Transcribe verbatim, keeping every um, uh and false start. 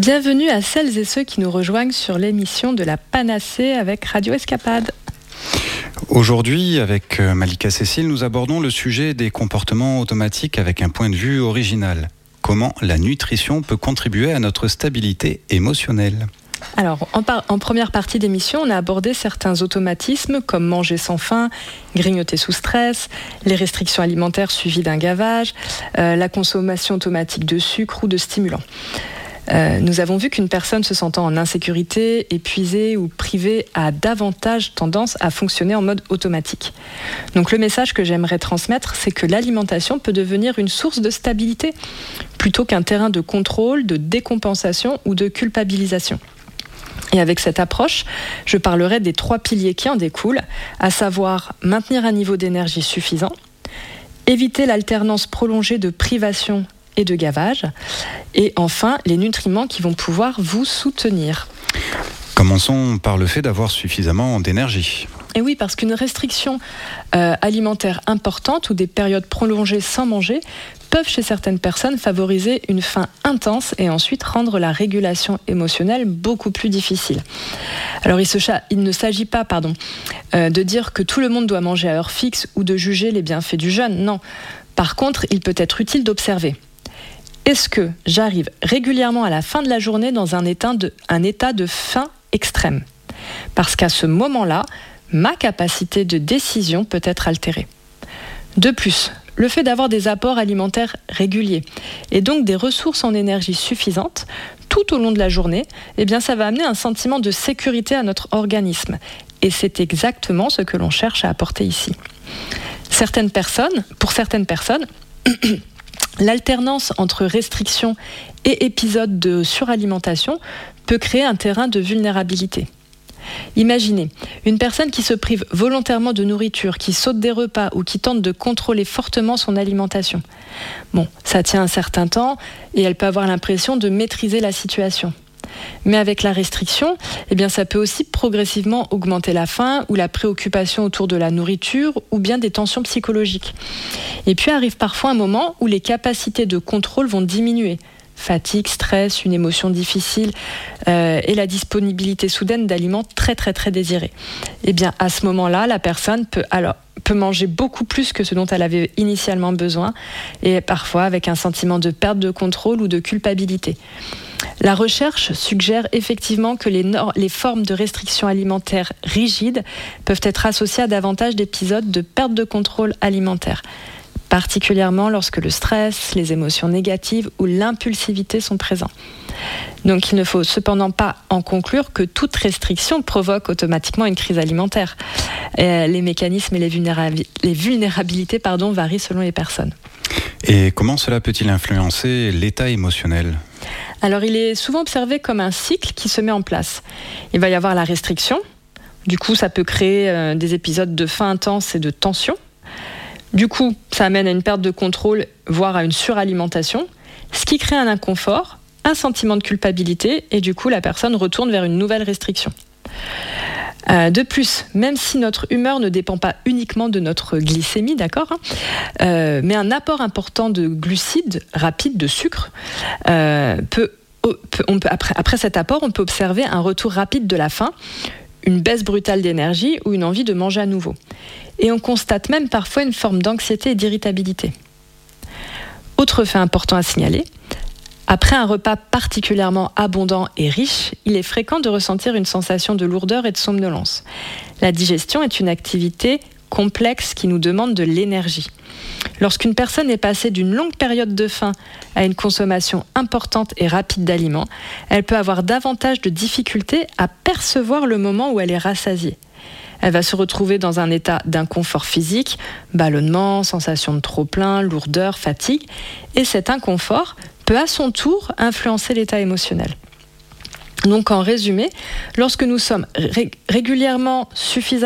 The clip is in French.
Bienvenue à celles et ceux qui nous rejoignent sur l'émission de la Panacée avec Radio Escapade. Aujourd'hui, avec Malika Cécile, nous abordons le sujet des comportements automatiques avec un point de vue original. Comment la nutrition peut contribuer à notre stabilité émotionnelle ? Alors, en, par- en première partie d'émission, on a abordé certains automatismes comme manger sans faim, grignoter sous stress, les restrictions alimentaires suivies d'un gavage, euh, la consommation automatique de sucre ou de stimulants. Euh, nous avons vu qu'une personne se sentant en insécurité, épuisée ou privée a davantage tendance à fonctionner en mode automatique. Donc le message que j'aimerais transmettre, c'est que l'alimentation peut devenir une source de stabilité plutôt qu'un terrain de contrôle, de décompensation ou de culpabilisation. Et avec cette approche, je parlerai des trois piliers qui en découlent, à savoir maintenir un niveau d'énergie suffisant, éviter l'alternance prolongée de privation et de gavage, et enfin les nutriments qui vont pouvoir vous soutenir. Commençons par le fait d'avoir suffisamment d'énergie. Et oui, parce qu'une restriction euh, alimentaire importante ou des périodes prolongées sans manger peuvent chez certaines personnes favoriser une faim intense et ensuite rendre la régulation émotionnelle beaucoup plus difficile. Alors il, se cha- il ne s'agit pas pardon, euh, de dire que tout le monde doit manger à heure fixe ou de juger les bienfaits du jeûne, non. Par contre, il peut être utile d'observer. Est-ce que j'arrive régulièrement à la fin de la journée dans un état de, un état de faim extrême ? Parce qu'à ce moment-là, ma capacité de décision peut être altérée. De plus, le fait d'avoir des apports alimentaires réguliers et donc des ressources en énergie suffisantes tout au long de la journée, eh bien ça va amener un sentiment de sécurité à notre organisme. Et c'est exactement ce que l'on cherche à apporter ici. Certaines personnes, pour certaines personnes, l'alternance entre restrictions et épisodes de suralimentation peut créer un terrain de vulnérabilité. Imaginez, une personne qui se prive volontairement de nourriture, qui saute des repas ou qui tente de contrôler fortement son alimentation. Bon, ça tient un certain temps et elle peut avoir l'impression de maîtriser la situation. Mais avec la restriction, eh bien, ça peut aussi progressivement augmenter la faim ou la préoccupation autour de la nourriture ou bien des tensions psychologiques. Et puis arrive parfois un moment où les capacités de contrôle vont diminuer. Fatigue, stress, une émotion difficile euh, et la disponibilité soudaine d'aliments très très très désirés. Eh bien, à ce moment-là, la personne peut alors peut manger beaucoup plus que ce dont elle avait initialement besoin et parfois avec un sentiment de perte de contrôle ou de culpabilité. La recherche suggère effectivement que les, nor- les formes de restrictions alimentaires rigides peuvent être associées à davantage d'épisodes de perte de contrôle alimentaire, particulièrement lorsque le stress, les émotions négatives ou l'impulsivité sont présents. Donc il ne faut cependant pas en conclure que toute restriction provoque automatiquement une crise alimentaire. Et les mécanismes et les, vulnérabi- les vulnérabilités pardon, varient selon les personnes. Et comment cela peut-il influencer l'état émotionnel ? Alors il est souvent observé comme un cycle qui se met en place. Il va y avoir la restriction, du coup ça peut créer euh, des épisodes de faim intense et de tension. Du coup, ça amène à une perte de contrôle, voire à une suralimentation, ce qui crée un inconfort, un sentiment de culpabilité, et du coup, la personne retourne vers une nouvelle restriction. Euh, de plus, même si notre humeur ne dépend pas uniquement de notre glycémie, d'accord, hein, euh, mais un apport important de glucides rapides, de sucre, euh, peut, peut, on peut, après, après cet apport, on peut observer un retour rapide de la faim, une baisse brutale d'énergie ou une envie de manger à nouveau. Et on constate même parfois une forme d'anxiété et d'irritabilité. Autre fait important à signaler, après un repas particulièrement abondant et riche, il est fréquent de ressentir une sensation de lourdeur et de somnolence. La digestion est une activité complexe qui nous demande de l'énergie. Lorsqu'une personne est passée d'une longue période de faim à une consommation importante et rapide d'aliments, elle peut avoir davantage de difficultés à percevoir le moment où elle est rassasiée. Elle va se retrouver dans un état d'inconfort physique, ballonnement, sensation de trop-plein, lourdeur, fatigue. Et cet inconfort peut à son tour influencer l'état émotionnel. Donc en résumé, lorsque nous sommes ré- régulièrement suffisamment